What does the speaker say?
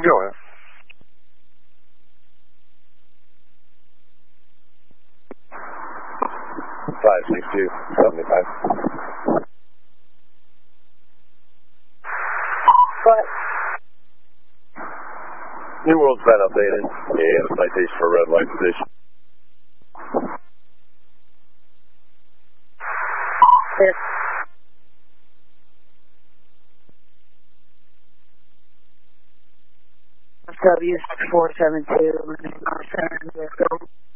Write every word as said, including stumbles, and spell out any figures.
Go ahead. five six two, seventy-five. What? New World's been updated. Yeah, citation for red light position. Yes. W four seven two,